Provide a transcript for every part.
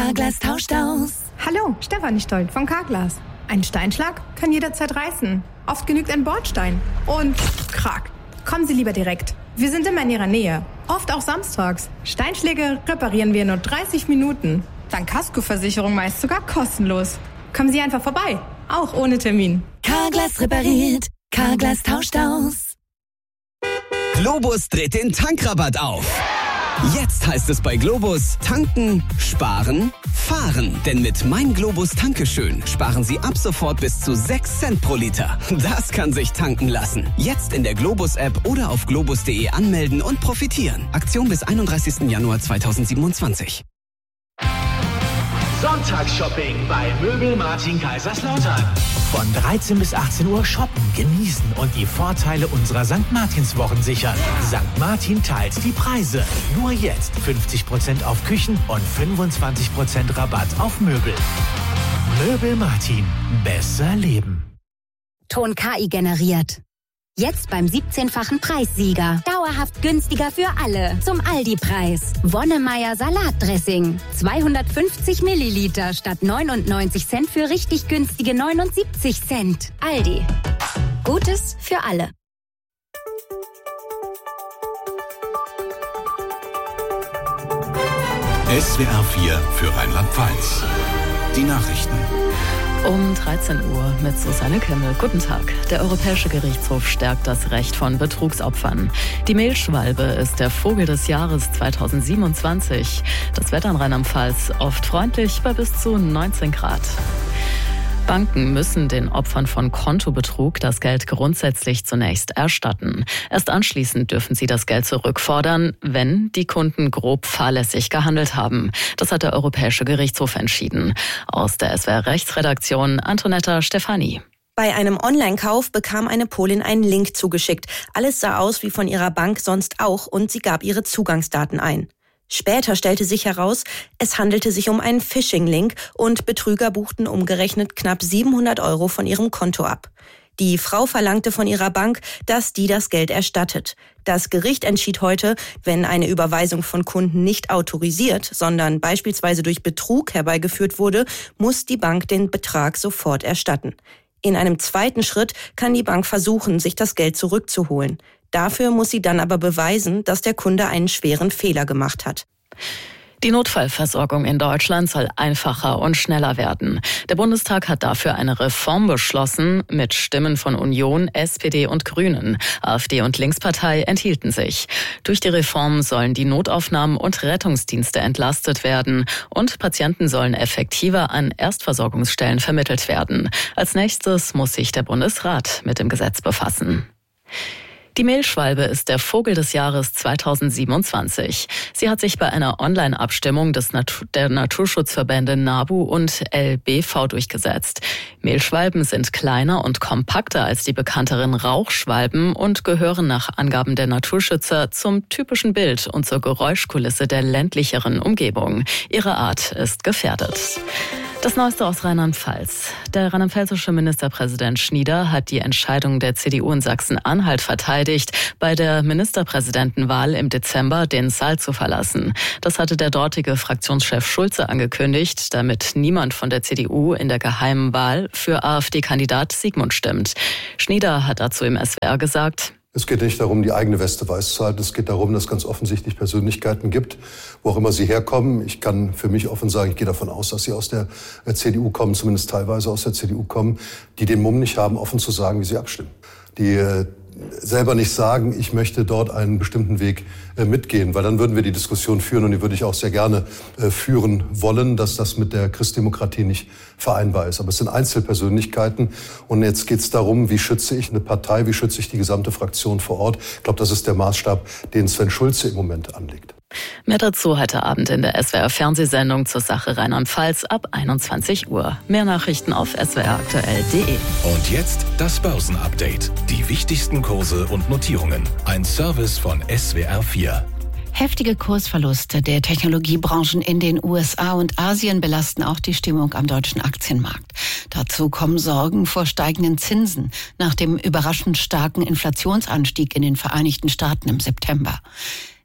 Carglass tauscht aus. Hallo, Stefanie Stolt von Carglass. Ein Steinschlag kann jederzeit reißen. Oft genügt ein Bordstein. Und krack. Kommen Sie lieber direkt. Wir sind immer in Ihrer Nähe. Oft auch samstags. Steinschläge reparieren wir in nur 30 Minuten. Dank Kaskoversicherung meist sogar kostenlos. Kommen Sie einfach vorbei. Auch ohne Termin. Carglass repariert. Carglass tauscht aus. Globus dreht den Tankrabatt auf. Jetzt heißt es bei Globus tanken, sparen, fahren. Denn mit Mein Globus Tankeschön sparen Sie ab sofort bis zu 6 Cent pro Liter. Das kann sich tanken lassen. Jetzt in der Globus-App oder auf globus.de anmelden und profitieren. Aktion bis 31. Januar 2027. Sonntagsshopping bei Möbel Martin Kaiserslautern. Von 13 bis 18 Uhr shoppen, genießen und die Vorteile unserer St. Martins-Wochen sichern. St. Martin teilt die Preise. Nur jetzt 50% auf Küchen und 25% Rabatt auf Möbel. Möbel Martin. Besser leben. Ton KI generiert. Jetzt beim 17-fachen Preissieger. Dauerhaft günstiger für alle. Zum Aldi-Preis. Wonnemeier Salatdressing. 250 Milliliter statt 99 Cent für richtig günstige 79 Cent. Aldi. Gutes für alle. SWR 4 für Rheinland-Pfalz. Die Nachrichten. Um 13 Uhr mit Susanne Kimmel. Guten Tag. Der Europäische Gerichtshof stärkt das Recht von Betrugsopfern. Die Mehlschwalbe ist der Vogel des Jahres 2027. Das Wetter in Rheinland-Pfalz oft freundlich bei bis zu 19 Grad. Banken müssen den Opfern von Kontobetrug das Geld grundsätzlich zunächst erstatten. Erst anschließend dürfen sie das Geld zurückfordern, wenn die Kunden grob fahrlässig gehandelt haben. Das hat der Europäische Gerichtshof entschieden. Aus der SWR-Rechtsredaktion Antonetta Stefani. Bei einem Online-Kauf bekam eine Polin einen Link zugeschickt. Alles sah aus wie von ihrer Bank sonst auch und sie gab ihre Zugangsdaten ein. Später stellte sich heraus, es handelte sich um einen Phishing-Link und Betrüger buchten umgerechnet knapp 700 € von ihrem Konto ab. Die Frau verlangte von ihrer Bank, dass die das Geld erstattet. Das Gericht entschied heute, wenn eine Überweisung von Kunden nicht autorisiert, sondern beispielsweise durch Betrug herbeigeführt wurde, muss die Bank den Betrag sofort erstatten. In einem zweiten Schritt kann die Bank versuchen, sich das Geld zurückzuholen. Dafür muss sie dann aber beweisen, dass der Kunde einen schweren Fehler gemacht hat. Die Notfallversorgung in Deutschland soll einfacher und schneller werden. Der Bundestag hat dafür eine Reform beschlossen mit Stimmen von Union, SPD und Grünen. AfD und Linkspartei enthielten sich. Durch die Reform sollen die Notaufnahmen und Rettungsdienste entlastet werden und Patienten sollen effektiver an Erstversorgungsstellen vermittelt werden. Als nächstes muss sich der Bundesrat mit dem Gesetz befassen. Die Mehlschwalbe ist der Vogel des Jahres 2027. Sie hat sich bei einer Online-Abstimmung der Naturschutzverbände NABU und LBV durchgesetzt. Mehlschwalben sind kleiner und kompakter als die bekannteren Rauchschwalben und gehören nach Angaben der Naturschützer zum typischen Bild und zur Geräuschkulisse der ländlicheren Umgebung. Ihre Art ist gefährdet. Das Neueste aus Rheinland-Pfalz. Der rheinland-pfälzische Ministerpräsident Schnieder hat die Entscheidung der CDU in Sachsen-Anhalt verteidigt, bei der Ministerpräsidentenwahl im Dezember den Saal zu verlassen. Das hatte der dortige Fraktionschef Schulze angekündigt, damit niemand von der CDU in der geheimen Wahl für AfD-Kandidat Sigmund stimmt. Schnieder hat dazu im SWR gesagt: Es geht nicht darum, die eigene Weste weiß zu halten. Es geht darum, dass es ganz offensichtlich Persönlichkeiten gibt, wo auch immer sie herkommen. Ich kann für mich offen sagen, ich gehe davon aus, dass sie aus der CDU kommen, zumindest teilweise aus der CDU kommen, die den Mumm nicht haben, offen zu sagen, wie sie abstimmen. Die selber nicht sagen, ich möchte dort einen bestimmten Weg mitgehen, weil dann würden wir die Diskussion führen und die würde ich auch sehr gerne führen wollen, dass das mit der Christdemokratie nicht vereinbar ist. Aber es sind Einzelpersönlichkeiten und jetzt geht es darum, wie schütze ich eine Partei, wie schütze ich die gesamte Fraktion vor Ort. Ich glaube, das ist der Maßstab, den Sven Schulze im Moment anlegt. Mehr dazu heute Abend in der SWR-Fernsehsendung zur Sache Rheinland-Pfalz ab 21 Uhr. Mehr Nachrichten auf swraktuell.de. Und jetzt das Börsenupdate. Die wichtigsten Kurse und Notierungen. Ein Service von SWR 4. Heftige Kursverluste der Technologiebranchen in den USA und Asien belasten auch die Stimmung am deutschen Aktienmarkt. Dazu kommen Sorgen vor steigenden Zinsen nach dem überraschend starken Inflationsanstieg in den Vereinigten Staaten im September.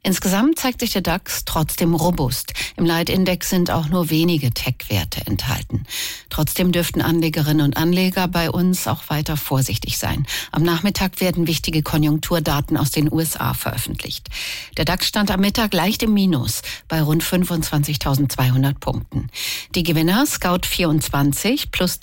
Insgesamt zeigt sich der DAX trotzdem robust. Im Leitindex sind auch nur wenige Tech-Werte enthalten. Trotzdem dürften Anlegerinnen und Anleger bei uns auch weiter vorsichtig sein. Am Nachmittag werden wichtige Konjunkturdaten aus den USA veröffentlicht. Der DAX stand am Mittag leicht im Minus bei rund 25.200 Punkten. Die Gewinner Scout24 plus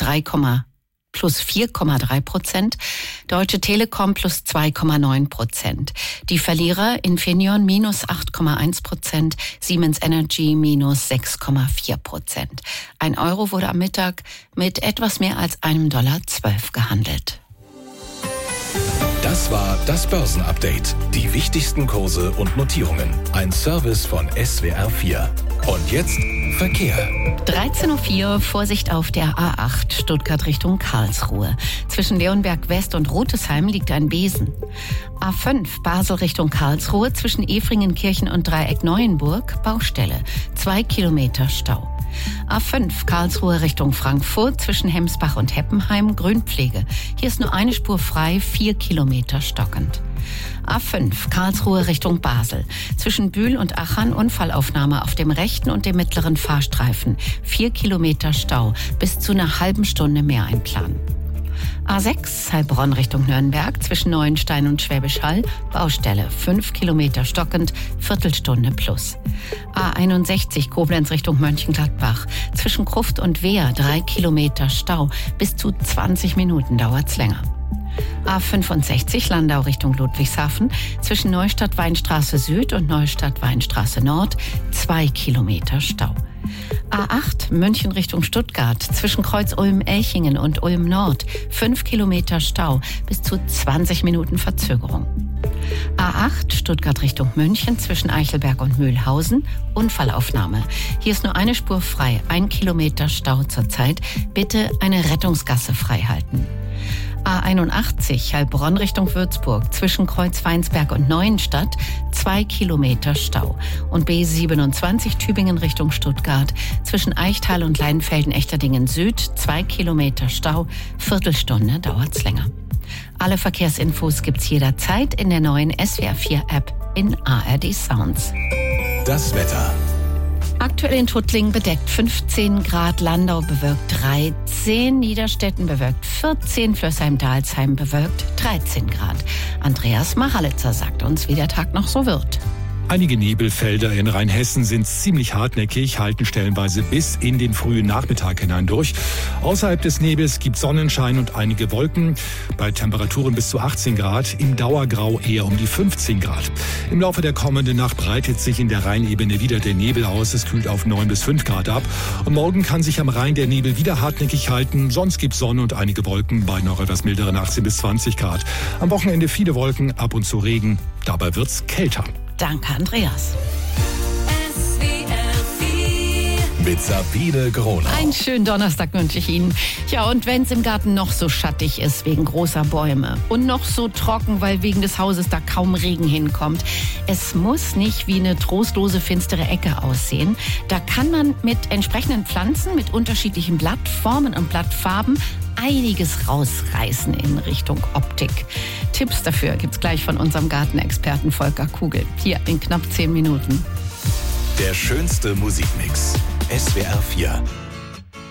4,3%, Deutsche Telekom plus 2,9%. Die Verlierer Infineon minus 8,1%, Siemens Energy minus 6,4%. Ein Euro wurde am Mittag mit etwas mehr als $1,12 gehandelt. Das war das Börsenupdate. Die wichtigsten Kurse und Notierungen. Ein Service von SWR4. Und jetzt Verkehr. 13.04 Uhr, Vorsicht auf der A8, Stuttgart Richtung Karlsruhe. Zwischen Leonberg West und Rotesheim liegt ein Besen. A5, Basel Richtung Karlsruhe, zwischen Efringenkirchen und Dreieck Neuenburg, Baustelle. 2 Kilometer Stau. A5, Karlsruhe Richtung Frankfurt, zwischen Hemsbach und Heppenheim, Grünpflege. Hier ist nur eine Spur frei, 4 Kilometer stockend. A5, Karlsruhe Richtung Basel. Zwischen Bühl und Achern Unfallaufnahme auf dem rechten und dem mittleren Fahrstreifen. 4 Kilometer Stau, bis zu einer halben Stunde mehr einplanen. A6, Heilbronn Richtung Nürnberg, zwischen Neuenstein und Schwäbisch Hall, Baustelle, 5 Kilometer stockend, Viertelstunde plus. A61, Koblenz Richtung Mönchengladbach, zwischen Gruft und Wehr, 3 Kilometer Stau, bis zu 20 Minuten dauert's länger. A65, Landau Richtung Ludwigshafen, zwischen Neustadt-Weinstraße Süd und Neustadt-Weinstraße Nord, 2 Kilometer Stau. A8, München Richtung Stuttgart, zwischen Kreuz Ulm-Elchingen und Ulm Nord, 5 Kilometer Stau, bis zu 20 Minuten Verzögerung. A8, Stuttgart Richtung München, zwischen Eichelberg und Mühlhausen, Unfallaufnahme. Hier ist nur eine Spur frei, 1 Kilometer Stau zurzeit. Bitte eine Rettungsgasse freihalten. A81, Heilbronn Richtung Würzburg, zwischen Kreuz Weinsberg und Neuenstadt, 2 Kilometer Stau. Und B27, Tübingen Richtung Stuttgart, zwischen Eichtal und Leinfelden-Echterdingen Süd, 2 Kilometer Stau, Viertelstunde dauert's länger. Alle Verkehrsinfos gibt's jederzeit in der neuen SWR4-App in ARD Sounds. Das Wetter. Aktuell in Tuttlingen bedeckt 15 Grad, Landau bewölkt 13, Niederstetten bewölkt 14, Flößheim-Dalsheim bewölkt 13 Grad. Andreas Machalitzer sagt uns, wie der Tag noch so wird. Einige Nebelfelder in Rheinhessen sind ziemlich hartnäckig, halten stellenweise bis in den frühen Nachmittag hinein durch. Außerhalb des Nebels gibt Sonnenschein und einige Wolken. Bei Temperaturen bis zu 18 Grad, im Dauergrau eher um die 15 Grad. Im Laufe der kommenden Nacht breitet sich in der Rheinebene wieder der Nebel aus. Es kühlt auf 9 bis 5 Grad ab. Und morgen kann sich am Rhein der Nebel wieder hartnäckig halten. Sonst gibt es Sonne und einige Wolken bei noch etwas milderen 18 bis 20 Grad. Am Wochenende viele Wolken, ab und zu Regen. Dabei wird's kälter. Danke, Andreas. Mit Sabine Gronau. Einen schönen Donnerstag wünsche ich Ihnen. Ja, und wenn es im Garten noch so schattig ist wegen großer Bäume und noch so trocken, weil wegen des Hauses da kaum Regen hinkommt, es muss nicht wie eine trostlose, finstere Ecke aussehen. Da kann man mit entsprechenden Pflanzen, mit unterschiedlichen Blattformen und Blattfarben einiges rausreißen in Richtung Optik. Tipps dafür gibt's gleich von unserem Gartenexperten Volker Kugel. Hier in knapp 10 Minuten. Der schönste Musikmix. SWR4.